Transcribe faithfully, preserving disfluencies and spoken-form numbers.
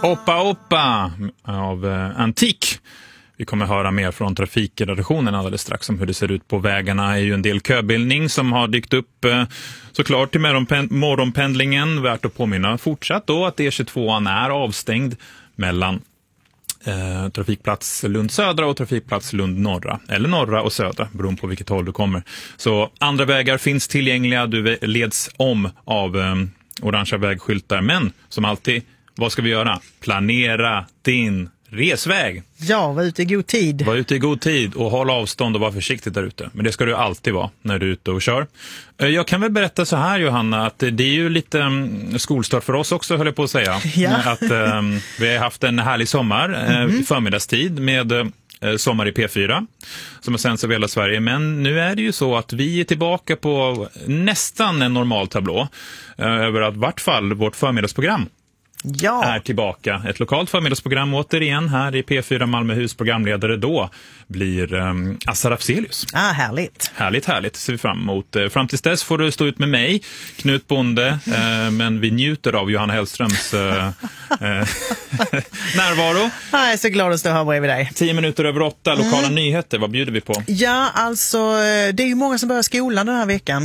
Oppa Oppa av eh, Antik. Vi kommer höra mer från trafikredaktionen alldeles strax om hur det ser ut på vägarna. Det är ju en del köbildning som har dykt upp eh, såklart till morgonpendlingen. Värt att påminna fortsatt då att E tjugotvå är avstängd mellan eh, trafikplats Lund södra och trafikplats Lund norra. Eller norra och södra, beroende på vilket håll du kommer. Så andra vägar finns tillgängliga. Du leds om av eh, orangea vägskyltar. Men som alltid, vad ska vi göra? Planera din resväg. Ja, var ute i god tid. Var ute i god tid och håll avstånd och var försiktig där ute. Men det ska du alltid vara när du är ute och kör. Jag kan väl berätta så här, Johanna, att det är ju lite um, skolstart för oss också, höll jag på att säga. Ja. Att um, vi har haft en härlig sommar mm-hmm. uh, förmiddagstid med uh, Sommar i P fyra som har sänds över hela Sverige. Men nu är det ju så att vi är tillbaka på nästan en normal tablå uh, över att vart fall vårt förmiddagsprogram Ja. är tillbaka. Ett lokalt förmiddagsprogram återigen här i P fyra Malmöhus. Programledare då blir um, Assa Rafzelius. Ah, härligt. Härligt, härligt. Ser vi fram emot. Fram tills dess får du stå ut med mig, Knut Bonde, eh, men vi njuter av Johanna Hellströms eh, eh, närvaro. Jag är så glad att stå här bredvid dig. Tio minuter över åtta, lokala mm. nyheter. Vad bjuder vi på? Ja, alltså det är ju många som börjar skolan den här veckan.